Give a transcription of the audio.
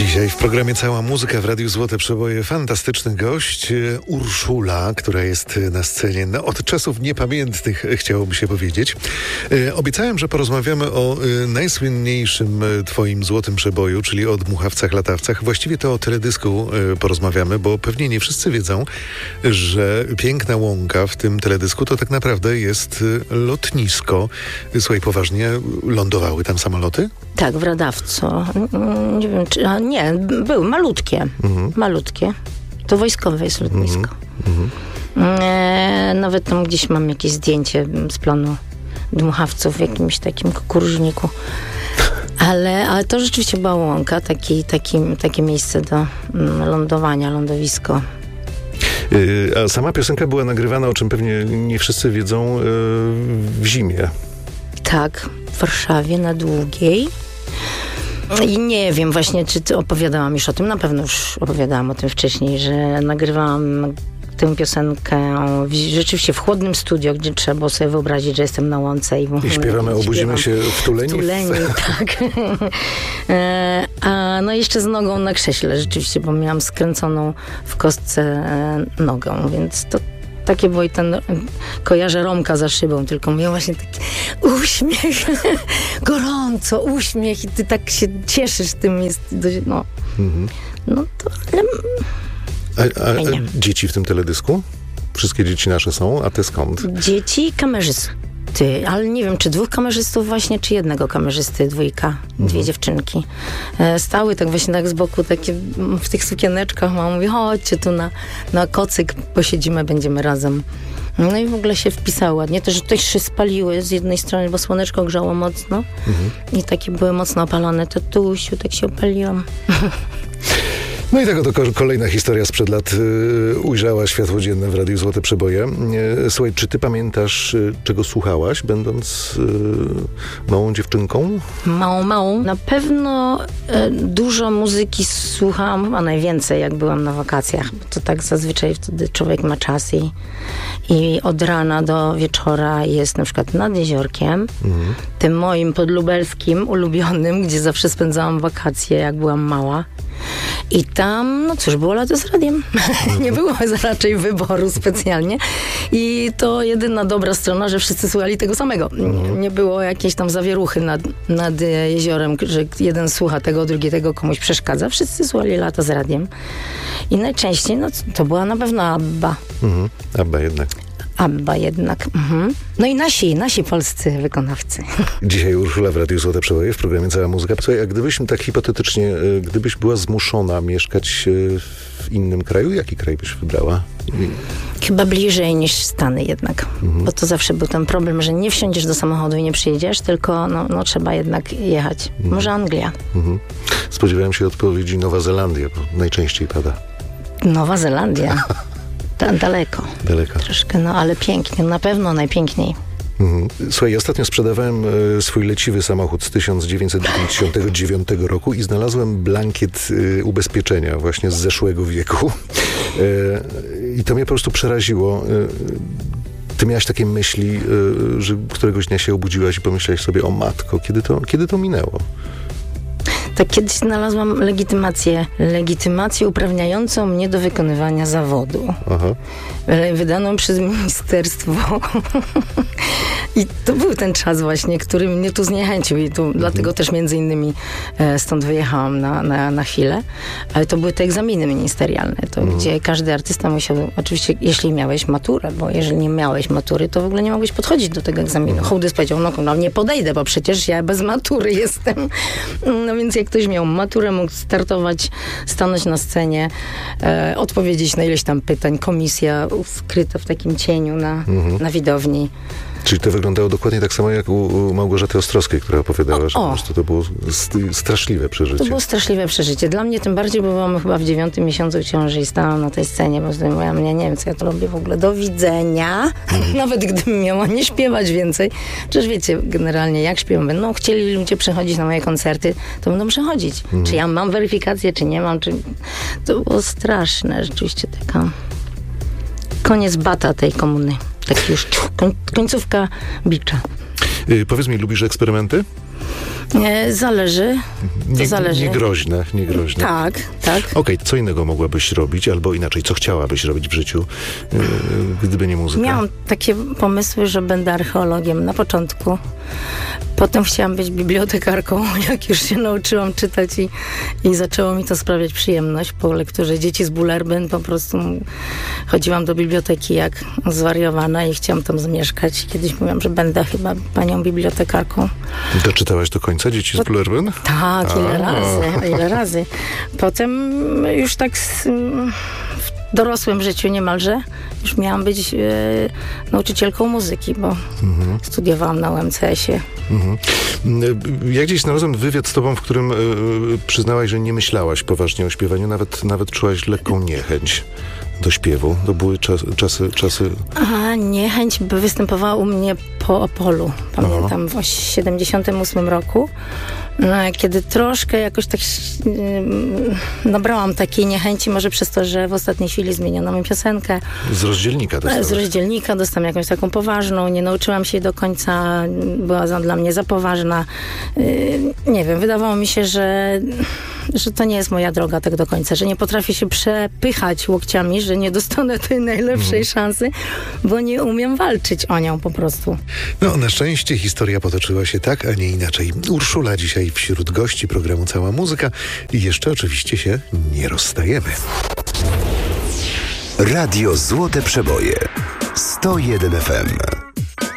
Dzisiaj w programie Cała Muzyka w Radiu Złote Przeboje fantastyczny gość Urszula, która jest na scenie od czasów niepamiętnych, chciałoby się powiedzieć. Obiecałem, że porozmawiamy o najsłynniejszym twoim złotym przeboju, czyli o Dmuchawcach Latawcach. Właściwie to o teledysku porozmawiamy, bo pewnie nie wszyscy wiedzą, że Piękna Łąka w tym teledysku to tak naprawdę jest lotnisko. Słuchaj, poważnie, lądowały tam samoloty? Tak, w Radawcu. Nie wiem, czy... nie, były malutkie. Malutkie. To wojskowe jest lotnisko. Nawet tam gdzieś mam jakieś zdjęcie z planu Dmuchawców w jakimś takim kukurżniku. Ale to rzeczywiście była łąka, takie miejsce do lądowania, lądowisko. A sama piosenka była nagrywana, o czym pewnie nie wszyscy wiedzą, w zimie. Tak, w Warszawie na Długiej. I nie wiem właśnie, czy opowiadałam już o tym. Na pewno już opowiadałam o tym wcześniej, że nagrywałam tę piosenkę rzeczywiście w chłodnym studio, gdzie trzeba było sobie wyobrazić, że jestem na łące. I śpiewamy, obudzimy się w Tuleni. W Tuleni, tak. A no jeszcze z nogą na krześle rzeczywiście, bo miałam skręconą w kostce nogą, więc to takie było i ten, kojarzę Romka za szybą, tylko miał właśnie taki uśmiech, gorąco, uśmiech i ty tak się cieszysz tym, jest dość, no to, ale... A dzieci w tym teledysku? Wszystkie dzieci nasze są, a te skąd? Dzieci kamerzysty, ale nie wiem, czy dwóch kamerzystów właśnie, czy jednego kamerzysty, dwie dziewczynki. Stały tak właśnie tak z boku, takie w tych sukieneczkach, mama mówi, chodźcie tu na kocyk, posiedzimy, będziemy razem. No i w ogóle się wpisało ładnie. To, że też się spaliły z jednej strony, bo słoneczko grzało mocno i takie były mocno opalone. To tusiu, tak się opaliłam. No i tak oto kolejna historia sprzed lat ujrzała światło dzienne w Radiu Złote Przeboje. Słuchaj, czy ty pamiętasz, czego słuchałaś, będąc małą dziewczynką? Małą. Na pewno dużo muzyki słuchałam, a najwięcej jak byłam na wakacjach, bo to tak zazwyczaj wtedy człowiek ma czas i od rana do wieczora jest na przykład nad jeziorkiem, tym moim podlubelskim, ulubionym, gdzie zawsze spędzałam wakacje, jak byłam mała. I tam, no cóż, było lato z radiem. Nie było raczej wyboru specjalnie. I to jedyna dobra strona, że wszyscy słuchali tego samego. Nie było jakiejś tam zawieruchy nad jeziorem, że jeden słucha tego, drugi tego komuś przeszkadza. Wszyscy słuchali Lata z radiem. I najczęściej, no to była na pewno ABBA. ABBA jednak. No i nasi polscy wykonawcy. Dzisiaj Urszula w Radiu Złote Przeboje w programie Cała Muzyka. Słuchaj, a gdybyś tak hipotetycznie, gdybyś była zmuszona mieszkać w innym kraju, jaki kraj byś wybrała? Chyba bliżej niż Stany jednak. Bo to zawsze był ten problem, że nie wsiądziesz do samochodu i nie przyjedziesz, tylko no trzeba jednak jechać. Może Anglia. Spodziewałem się odpowiedzi Nowa Zelandia, bo najczęściej pada. Nowa Zelandia. Daleko. Troszkę, no ale pięknie. Na pewno najpiękniej. Słuchaj, ostatnio sprzedawałem swój leciwy samochód z 1999 roku i znalazłem blankiet ubezpieczenia właśnie z zeszłego wieku. I to mnie po prostu przeraziło. Ty miałaś takie myśli, że któregoś dnia się obudziłaś i pomyślałaś sobie, o matko, kiedy to minęło? Tak, kiedyś znalazłam legitymację uprawniającą mnie do wykonywania zawodu. Wydaną przez ministerstwo. I to był ten czas właśnie, który mnie tu zniechęcił i dlatego też między innymi stąd wyjechałam na chwilę. Ale to były te egzaminy ministerialne, gdzie każdy artysta musiał, oczywiście jeśli miałeś maturę, bo jeżeli nie miałeś matury, to w ogóle nie mogłeś podchodzić do tego egzaminu. Hołdys powiedział, no nie podejdę, bo przecież ja bez matury jestem. No więc jak ktoś miał maturę, mógł startować, stanąć na scenie, odpowiedzieć na ileś tam pytań, komisja skryta w takim cieniu na widowni. Czyli to wyglądało dokładnie tak samo jak u Małgorzaty Ostrowskiej, która opowiadała, że po prostu to było straszliwe przeżycie. To było straszliwe przeżycie. Dla mnie tym bardziej, bo byłam chyba w 9. miesiącu ciąży i stałam na tej scenie, bo mówiłam, nie wiem, co ja to robię w ogóle, do widzenia. Nawet gdybym miała nie śpiewać więcej. Przecież wiecie, generalnie jak śpiewam, będą chcieli ludzie przychodzić na moje koncerty, to będą przychodzić. Czy ja mam weryfikację, czy nie mam, To było straszne, rzeczywiście taka... Koniec bata tej komuny. Tak już końcówka bicza. Powiedz mi, lubisz eksperymenty? Zależy. To zależy. Niegroźne. Tak. Okej, co innego mogłabyś robić, albo inaczej, co chciałabyś robić w życiu, gdyby nie muzyka? Miałam takie pomysły, że będę archeologiem na początku. Potem chciałam być bibliotekarką, jak już się nauczyłam czytać i zaczęło mi to sprawiać przyjemność. Po lekturze Dzieci z Bullerbyn po prostu chodziłam do biblioteki jak zwariowana i chciałam tam zamieszkać. Kiedyś mówiłam, że będę chyba panią bibliotekarką. Doczytałaś do końca Dzieci z Bullerbyn? Tak, ile razy. Potem już tak w dorosłym życiu niemalże już miałam być nauczycielką muzyki, bo studiowałam na UMCS-ie. Ja gdzieś znalazłem wywiad z tobą, w którym przyznałaś, że nie myślałaś poważnie o śpiewaniu, nawet czułaś lekką niechęć do śpiewu. To były czasy... Niechęć by występowała u mnie po Opolu. Pamiętam w 78 roku, kiedy troszkę jakoś tak nabrałam takiej niechęci, może przez to, że w ostatniej chwili zmieniono mi piosenkę. Z rozdzielnika dostałeś? Z rozdzielnika dostałam jakąś taką poważną, nie nauczyłam się jej do końca, była dla mnie za poważna. Nie wiem, wydawało mi się, że to nie jest moja droga tak do końca, że nie potrafię się przepychać łokciami, że nie dostanę tej najlepszej szansy, bo nie umiem walczyć o nią po prostu. No, na szczęście historia potoczyła się tak, a nie inaczej. Urszula dzisiaj wśród gości programu Cała Muzyka i jeszcze oczywiście się nie rozstajemy. Radio Złote Przeboje 101 FM.